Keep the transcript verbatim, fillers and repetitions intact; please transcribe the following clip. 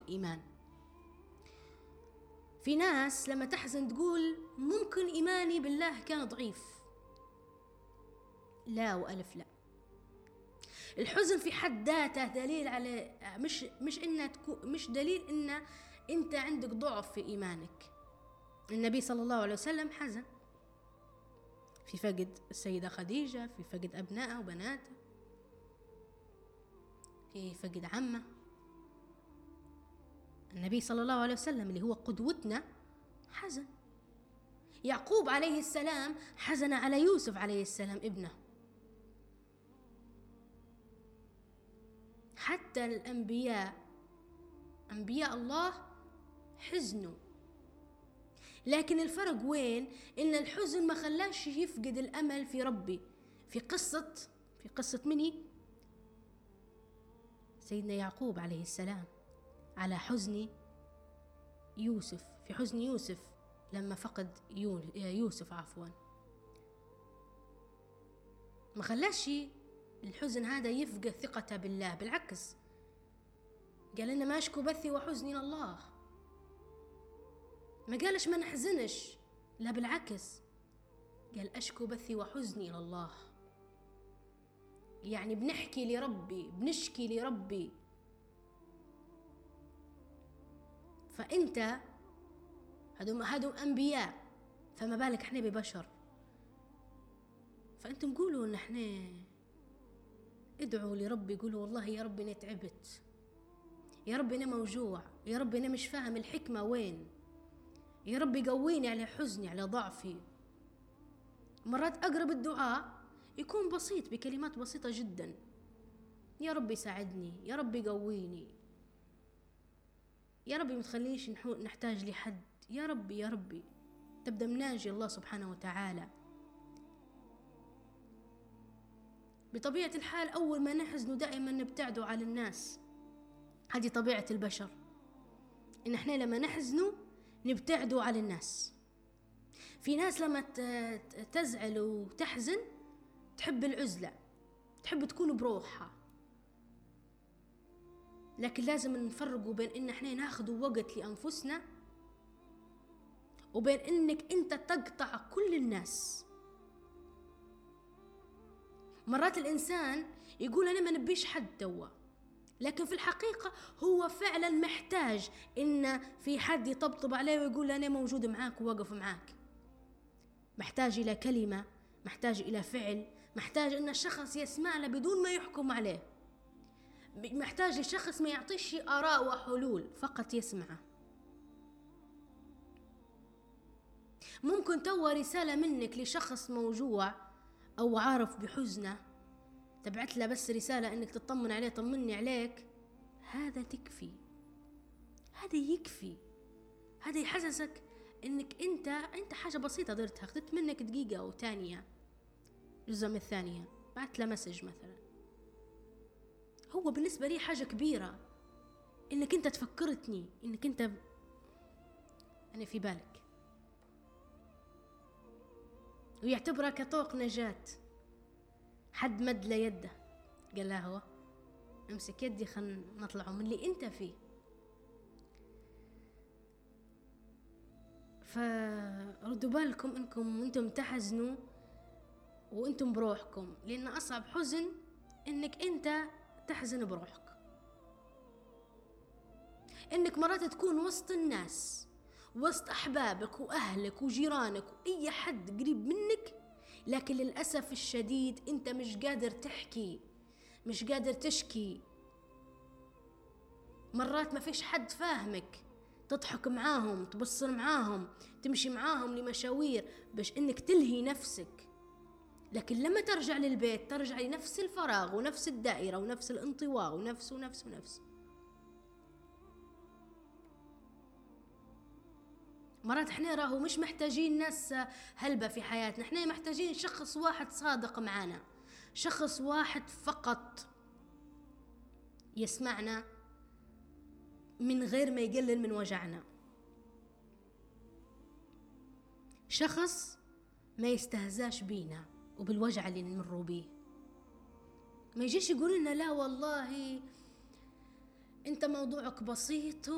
إيمان. في ناس لما تحزن تقول ممكن إيماني بالله كان ضعيف. لا وألف لا. الحزن في حد ذاته دليل على مش مش إنه مش دليل إن أنت عندك ضعف في إيمانك. النبي صلى الله عليه وسلم حزن في فقد السيدة خديجة، في فقد أبنائه وبناته، في فقد عمه. النبي صلى الله عليه وسلم اللي هو قدوتنا حزن. يعقوب عليه السلام حزن على يوسف عليه السلام ابنه. حتى الأنبياء أنبياء الله حزنوا، لكن الفرق وين؟ إن الحزن ما خلاش يفقد الأمل في ربي. في قصة في قصة مني سيدنا يعقوب عليه السلام على حزن يوسف، في حزن يوسف لما فقد يوسف عفوا ما خلاش الحزن هذا يفقد ثقته بالله، بالعكس قال إن ما أشكو بثي وحزني لله. ما قالش ما نحزنش، لا بالعكس قال أشكو بثي وحزني لله. يعني بنحكي لربي، بنشكي لربي. فأنت هذو هذو أنبياء، فما بالك احنا ببشر. فأنتم قولوا إن احنا ادعوا لربي، قولوا والله يا ربي أنا تعبت، يا ربي أنا موجوع، يا ربي أنا مش فاهم الحكمة وين، يا ربي قويني على حزني على ضعفي. مرات أقرب الدعاء يكون بسيط بكلمات بسيطة جدا، يا ربي ساعدني، يا ربي قويني، يا ربي متخليش نحتاج لحد، يا ربي يا ربي. تبدأ مناجي الله سبحانه وتعالى. بطبيعة الحال أول ما نحزن دائما نبتعدوا على الناس، هذه طبيعة البشر، إن إحنا لما نحزنوا نبتعدوا على الناس. في ناس لما تزعل وتحزن تحب العزلة، تحب تكون بروحها. لكن لازم نفرقوا بين إن إحنا ناخذوا وقت لأنفسنا وبين إنك أنت تقطع كل الناس. مرات الإنسان يقول أنا ما نبيش حد توا، لكن في الحقيقة هو فعلا محتاج إن في حد يطبطب عليه ويقول أنا موجود معاك وواقف معاك. محتاج إلى كلمة، محتاج إلى فعل، محتاج إن الشخص يسمع له بدون ما يحكم عليه، محتاج لشخص ما يعطيش آراء وحلول، فقط يسمعه. ممكن توا رسالة منك لشخص موجوع أو عارف بحزنه، تبعت له بس رسالة إنك تطمن عليه، طمني عليك، هذا تكفي، هذا يكفي، هذا يحسسك إنك أنت أنت حاجة بسيطة درتها، أخذت منك دقيقة أو ثانية، جزء من الثانية، بعت له مسج مثلا. هو بالنسبة لي حاجة كبيرة إنك أنت تفكرتني، إنك أنت أنا في بالك، ويعتبرها كطوق نجاة. حد مد له يده قال له هو امسك يدي خلنا نطلعوا من اللي انت فيه. فردوا بالكم انكم انتم تحزنوا وانتم بروحكم، لان اصعب حزن انك انت تحزن بروحك، انك مرات تكون وسط الناس، وسط احبابك واهلك وجيرانك واي حد قريب منك، لكن للأسف الشديد أنت مش قادر تحكي، مش قادر تشكي. مرات ما فيش حد فاهمك، تضحك معاهم، تبصر معاهم، تمشي معاهم لمشاوير باش إنك تلهي نفسك. لكن لما ترجع للبيت ترجع لنفس الفراغ ونفس الدائرة ونفس الانطواء ونفس ونفس ونفس. مرات احنا راهو مش محتاجين ناس هلبة في حياتنا، احنا محتاجين شخص واحد صادق معنا، شخص واحد فقط يسمعنا من غير ما يقلل من وجعنا، شخص ما يستهزاش بينا وبالوجع اللي نمر بيه، ما يجيش يقول لنا لا والله انت موضوعك بسيط